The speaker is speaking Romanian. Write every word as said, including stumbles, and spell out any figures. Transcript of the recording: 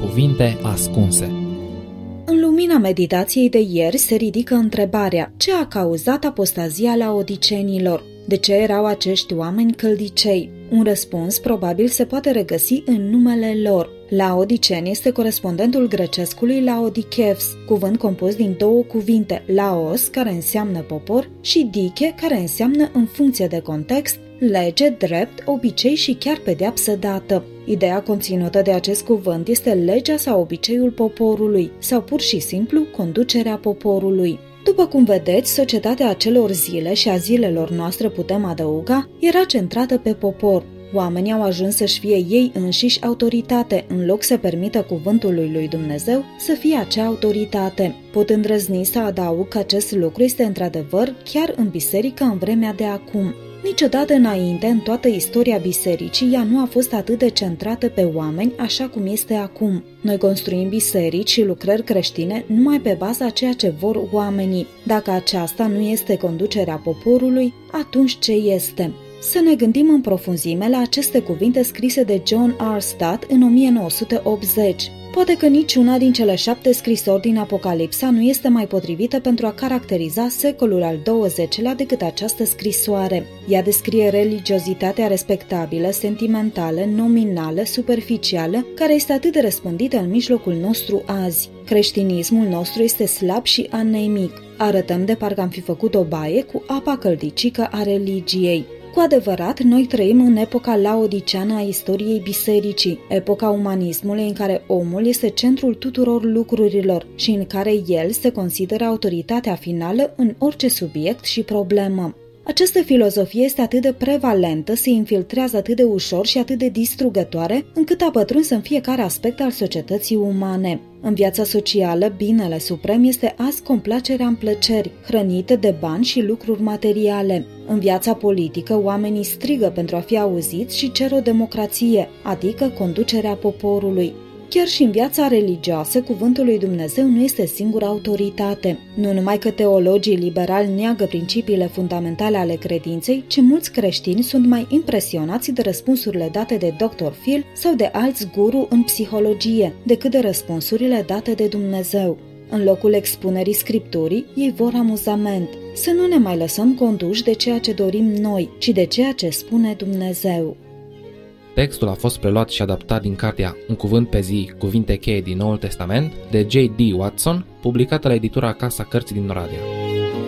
Cuvinte ascunse. În lumina meditației de ieri se ridică întrebarea: ce a cauzat apostazia laodicenilor? De ce erau acești oameni căldicei? Un răspuns probabil se poate regăsi în numele lor. Laodicen este corespondentul grecescului laodichevs, cuvânt compus din două cuvinte, laos, care înseamnă popor, și dike, care înseamnă, în funcție de context, lege, drept, obicei și chiar pedeapsă dată. Ideea conținută de acest cuvânt este legea sau obiceiul poporului, sau pur și simplu conducerea poporului. După cum vedeți, societatea acelor zile și a zilelor noastre, putem adăuga, era centrată pe popor. Oamenii au ajuns să-și fie ei înșiși autoritate, în loc să permită cuvântului lui Dumnezeu să fie acea autoritate. Pot îndrăzni să adaug că acest lucru este într-adevăr chiar în biserică în vremea de acum. Niciodată înainte, în toată istoria bisericii, ea nu a fost atât de centrată pe oameni așa cum este acum. Noi construim biserici și lucrări creștine numai pe baza ceea ce vor oamenii. Dacă aceasta nu este conducerea poporului, atunci ce este? Să ne gândim în profunzime la aceste cuvinte scrise de John R. Stott în o mie nouă sute optzeci. Poate că niciuna din cele șapte scrisori din Apocalipsa nu este mai potrivită pentru a caracteriza secolul al douăzecelea decât această scrisoare. Ea descrie religiozitatea respectabilă, sentimentală, nominală, superficială, care este atât de răspândită în mijlocul nostru azi. Creștinismul nostru este slab și anemic. Arătăm de parcă am fi făcut o baie cu apa căldicică a religiei. Cu adevărat, noi trăim în epoca laodiceană a istoriei bisericii, epoca umanismului în care omul este centrul tuturor lucrurilor și în care el se consideră autoritatea finală în orice subiect și problemă. Această filozofie este atât de prevalentă, se infiltrează atât de ușor și atât de distrugătoare, încât a pătruns în fiecare aspect al societății umane. În viața socială, binele suprem este azi complacerea în plăceri, hrănite de bani și lucruri materiale. În viața politică, oamenii strigă pentru a fi auziți și cer o democrație, adică conducerea poporului. Chiar și în viața religioasă, cuvântul lui Dumnezeu nu este singura autoritate. Nu numai că teologii liberali neagă principiile fundamentale ale credinței, ci mulți creștini sunt mai impresionați de răspunsurile date de doctor Phil sau de alți guru în psihologie, decât de răspunsurile date de Dumnezeu. În locul expunerii Scripturii, ei vor amuzament. Să nu ne mai lăsăm conduși de ceea ce dorim noi, ci de ceea ce spune Dumnezeu. Textul a fost preluat și adaptat din cartea Un cuvânt pe zi, cuvinte cheie din Noul Testament, de J D Watson, publicată la editura Casa Cărții din Oradea.